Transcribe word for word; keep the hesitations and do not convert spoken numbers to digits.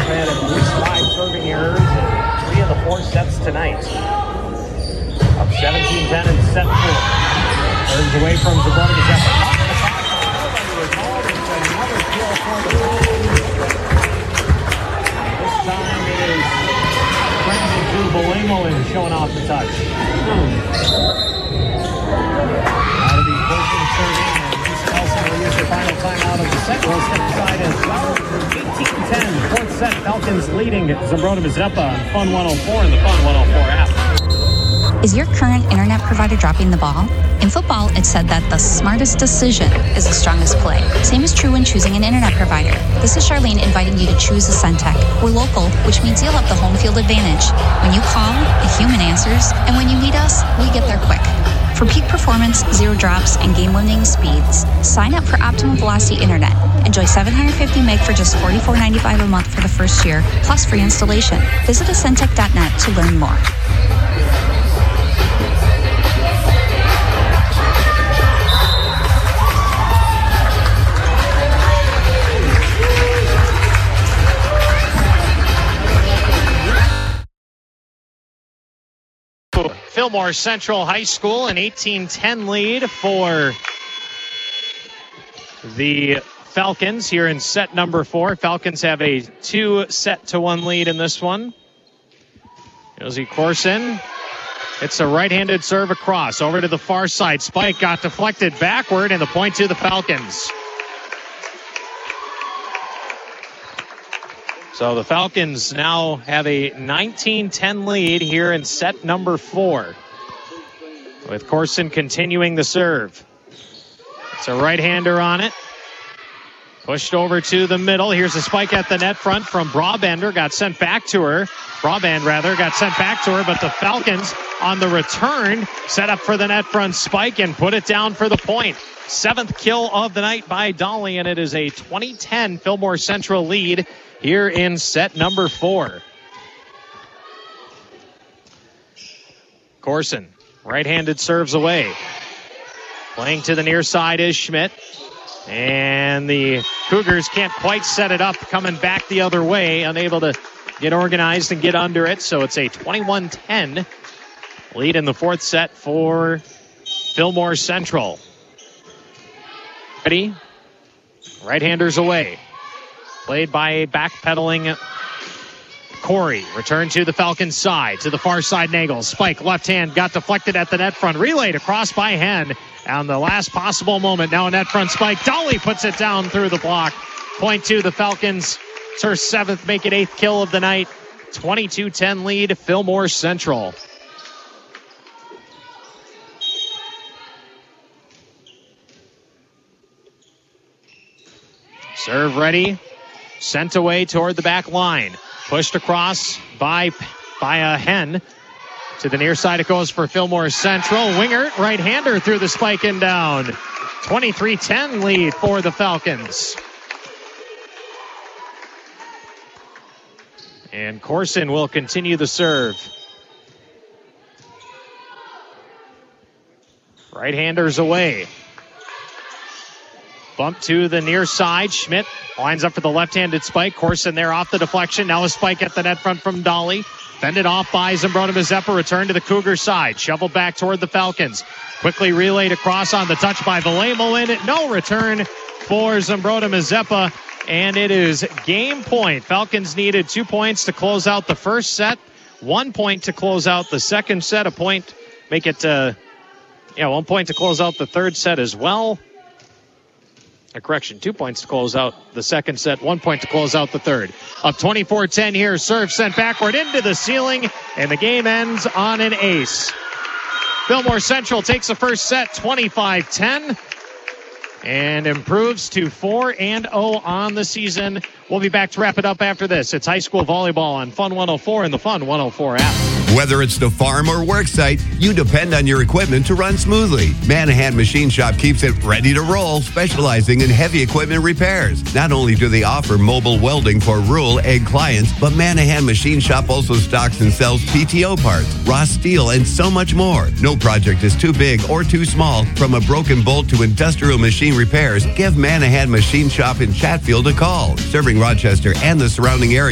They've had at least five serving errors in three of the four sets tonight. Up seventeen ten in set four. Turns away from Zambrota Mazeppa. Another kill for the Falcons. This time it is Brandon Dubolimoen showing off the touch. Out of the pushing serving, and East Nelson will use their final timeout of the set. We'll step aside as well. eighteen ten, fourth set. Falcons leading Zambrota Mazeppa on Fun one oh four and the Fun one oh four app. Is your current internet provider dropping the ball? In football, it's said that the smartest decision is the strongest play. Same is true when choosing an internet provider. This is Charlene inviting you to choose Ascentec. We're local, which means you'll have the home field advantage. When you call, a human answers, and when you need us, we get there quick. For peak performance, zero drops, and game-winning speeds, sign up for Optimum Velocity Internet. Enjoy seven hundred fifty meg for just forty-four ninety-five a month for the first year, plus free installation. Visit Ascentec dot net to learn more. Fillmore Central High School, an eighteen ten lead for the Falcons here in set number four. Falcons have a two set to one lead in this one. Josie Corson. It's a right-handed serve across over to the far side. Spike got deflected backward, and the point to the Falcons. So the Falcons now have a nineteen ten lead here in set number four, with Corson continuing the serve. It's a right-hander on it. Pushed over to the middle. Here's a spike at the net front from Brabender. Got sent back to her. Braband, rather, got sent back to her, but the Falcons on the return set up for the net front spike and put it down for the point. Seventh kill of the night by Dolly, and it is a twenty ten Fillmore Central lead here in set number four. Corson, right-handed serves away. Playing to the near side is Schmidt. And the Cougars can't quite set it up, coming back the other way, unable to get organized and get under it. So it's a twenty-one ten lead in the fourth set for Fillmore Central. Ready? Right-handers away. Played by a backpedaling Corey. Return to the Falcons side. To the far side, Nagel. Spike, left hand, got deflected at the net front. Relayed across by Hen. On the last possible moment, now a net front spike. Dolly puts it down through the block. Point to the Falcons. It's her seventh, make it eighth kill of the night. twenty-two ten lead, Fillmore Central. Serve ready. Sent away toward the back line. Pushed across by, by a Hen. To the near side it goes for Fillmore Central. Wingert, right-hander through the spike and down. twenty-three ten lead for the Falcons. And Corson will continue the serve. Right-handers away. Bump to the near side. Schmidt lines up for the left-handed spike. Corson there off the deflection. Now a spike at the net front from Dolly. Fended off by Zambrota Mazeppa. Return to the Cougar side. Shoveled back toward the Falcons. Quickly relayed across on the touch by Vallejo. No return for Zambrota Mazeppa. And it is game point. Falcons needed two points to close out the first set. One point to close out the second set. A point, make it, uh, yeah, one point to close out the third set as well. A correction, two points to close out the second set, one point to close out the third. Up twenty-four ten here, serve sent backward into the ceiling, and the game ends on an ace. Fillmore Central takes the first set twenty-five ten and improves to four and oh on the season. We'll be back to wrap it up after this. It's high school volleyball on Fun one oh four and the Fun one oh four app. Whether it's the farm or work site, you depend on your equipment to run smoothly. Manahan Machine Shop keeps it ready to roll, specializing in heavy equipment repairs. Not only do they offer mobile welding for rural ag clients, but Manahan Machine Shop also stocks and sells P T O parts, raw steel, and so much more. No project is too big or too small. From a broken bolt to industrial machine repairs, give Manahan Machine Shop in Chatfield a call. Serving Rochester and the surrounding area